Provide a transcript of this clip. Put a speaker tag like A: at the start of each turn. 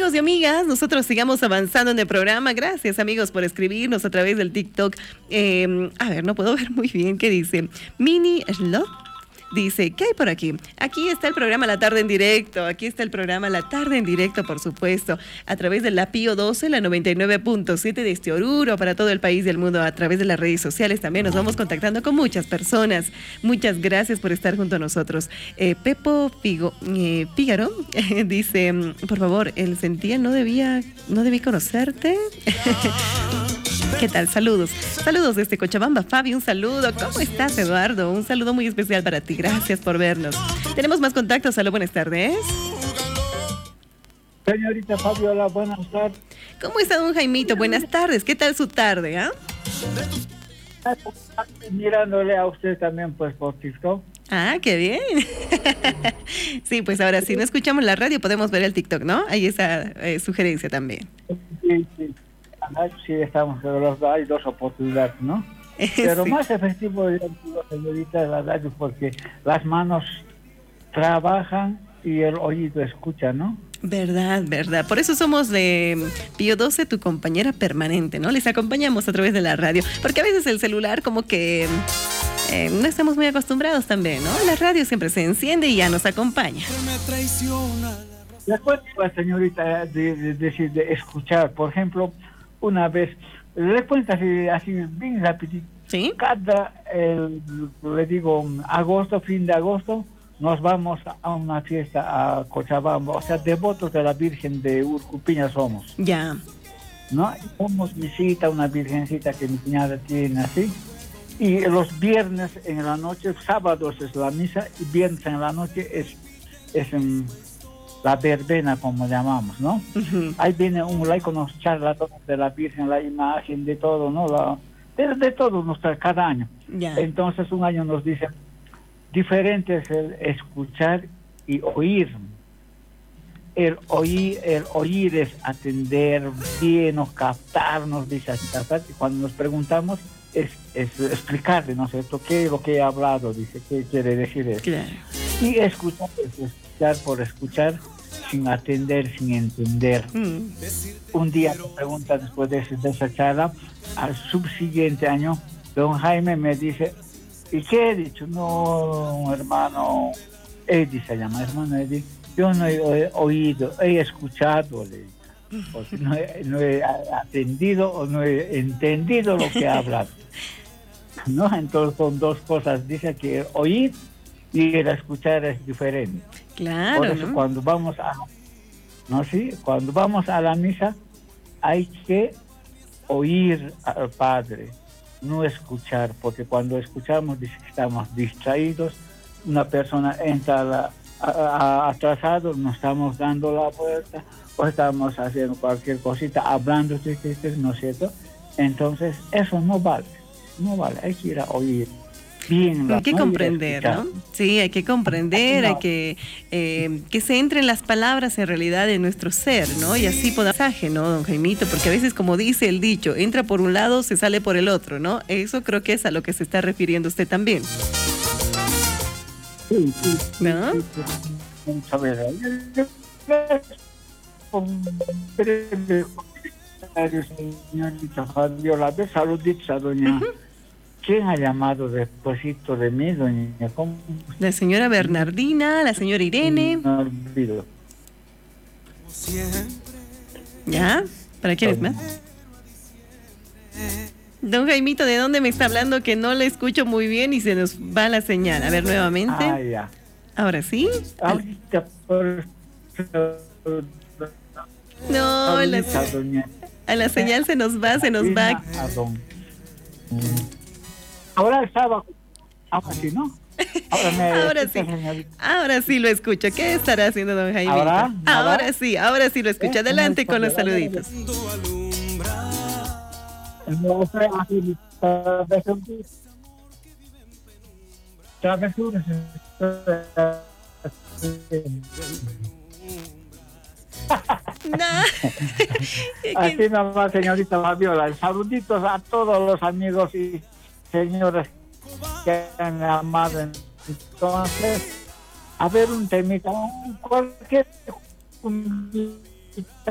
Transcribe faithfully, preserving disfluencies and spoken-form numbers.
A: amigos y amigas, nosotros sigamos avanzando en el programa. Gracias, amigos, por escribirnos a través del TikTok. Eh, a ver, no puedo ver muy bien qué dice. Mini Slot dice, ¿qué hay por aquí? Aquí está el programa La Tarde en Directo. Aquí está el programa La Tarde en Directo, por supuesto, a través de la Pío doce, la noventa y nueve punto siete de este Oruro, para todo el país y el mundo, a través de las redes sociales. También nos vamos contactando con muchas personas. Muchas gracias por estar junto a nosotros. Eh, Pepo Figo, eh, Fígaro eh, dice, por favor, el sentía no debía, no debí conocerte. ¿Qué tal? Saludos. Saludos desde Cochabamba. Fabi, un saludo. ¿Cómo estás, Eduardo? Un saludo muy especial para ti. Gracias por vernos. Tenemos más contactos. Aló, buenas tardes.
B: Señorita Fabiola, buenas tardes.
A: ¿Cómo está, don Jaimito? Buenas tardes. ¿Qué tal su tarde, ah?
B: Mirándole a usted también, pues, por TikTok.
A: Ah, qué bien. Sí, pues ahora si no escuchamos la radio podemos ver el TikTok, ¿no? Hay esa eh, sugerencia también.
B: Sí, sí. Sí, estamos, pero hay dos oportunidades, ¿no? Pero sí, más efectivo, señorita, es la radio, porque las manos trabajan y el oído escucha, ¿no?
A: Verdad, verdad. Por eso somos de Pío doce, tu compañera permanente, ¿no? Les acompañamos a través de la radio, porque a veces el celular como que eh, no estamos muy acostumbrados también, ¿no? La radio siempre se enciende y ya nos acompaña.
B: Después, la señorita, de, de, de, de escuchar, por ejemplo, una vez, le cuento así, así bien rapidito.
A: ¿Sí?
B: Cada, el, le digo, agosto, fin de agosto, nos vamos a una fiesta a Cochabamba, o sea, devotos de la Virgen de Urcupiña somos.
A: Ya.
B: ¿No? Somos visita, una virgencita que mi cuñada tiene así. Y los viernes en la noche, sábados es la misa, y viernes en la noche es, es en la verbena, como llamamos, ¿no? Uh-huh. Ahí viene un laico, nos charla todo de la Virgen, la imagen, de todo, ¿no? La, de, de todo, nos trae cada año. Yeah. Entonces, un año nos dice, diferente es el escuchar y oír. El oír, el oír es atender bien o captarnos, dice así, y cuando nos preguntamos, es, es explicarle, ¿no es cierto?, qué es lo que he hablado, dice, qué quiere decir eso.
A: Claro.
B: Y escuchar es escuchar por escuchar, sin atender, sin entender. Mm. Un día me pregunta, después de, de esa charla, al subsiguiente año, don Jaime me dice, ¿y qué he dicho? No, hermano Eddie se llama, hermano Eddie, yo no he oído, he escuchado, le digo, porque no he, no he atendido o no he entendido lo que ha hablado. ¿No? Entonces son dos cosas, dice que oír y el escuchar es diferente.
A: Claro.
B: Por eso, ¿no?, cuando vamos a, no, sí, cuando vamos a la misa hay que oír al Padre, no escuchar, porque cuando escuchamos dice que estamos distraídos, una persona entra a la, a, a, atrasado, nos estamos dando la vuelta o estamos haciendo cualquier cosita, hablando, ¿no es cierto? Entonces eso no vale, no vale, hay que ir a oír. Bien,
A: hay que no comprender, ¿no? Sí, hay que comprender, no. hay que eh, que se entren las palabras en realidad en nuestro ser, ¿no? Y así podamos mensaje, ¿no, don Jaimito? Porque a veces, como dice el dicho, entra por un lado, se sale por el otro, ¿no? Eso creo que es a lo que se está refiriendo usted también.
B: Sí, sí.
A: ¿No?
B: Sí, sí, sí. Señorita Fabiola, de saluditos a doña... Uh-huh. ¿Quién ha llamado despuésito de mí, doña? ¿Cómo?
A: La señora Bernardina, la señora Irene.
B: No olvido.
A: ¿Ya? ¿Para quién es más? Don Jaimito, ¿de dónde me está hablando? Que no le escucho muy bien y se nos va la señal. A ver, nuevamente.
B: Ah, ya.
A: ¿Ahora sí?
B: Ahorita por...
A: No, la...
B: doña.
A: A la señal se nos va, se nos va.
B: Ahora estaba, ahora sí, ¿no?
A: Ahora, me ahora sí, ahora sí lo escucho. ¿Qué estará haciendo don Jaime?
B: ¿Ahora?
A: Ahora, ahora sí, ahora sí lo escucho. Adelante con los saluditos.
B: No. Así nomás, señorita Fabiola. Saluditos a todos los amigos y señores que han amado. Entonces, a ver un temita, cualquier